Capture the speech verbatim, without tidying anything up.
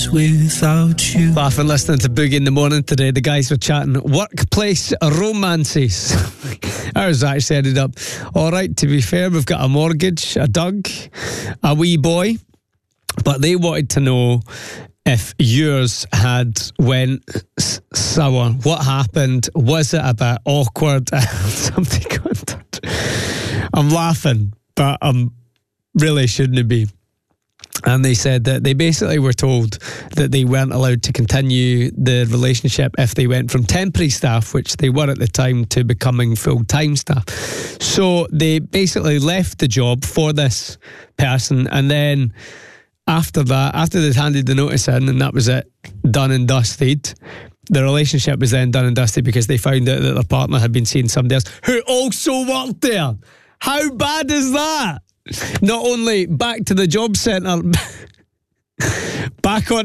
days without you. Laughing listening to Boogie in the morning today. The guys were chatting workplace romances. Ours actually ended up all right, to be fair. We've got a mortgage, a Doug, a wee boy, but they wanted to know if yours had went s- sour. What happened? Was it a bit awkward? Something got I'm laughing, but I'm really shouldn't be. And they said that they basically were told that they weren't allowed to continue the relationship if they went from temporary staff, which they were at the time, to becoming full-time staff. So they basically left the job for this person, and then after that, after they'd handed the notice in and that was it, done and dusted, the relationship was then done and dusted because they found out that their partner had been seeing somebody else who also worked there. How bad is that? Not only back to the job centre, back on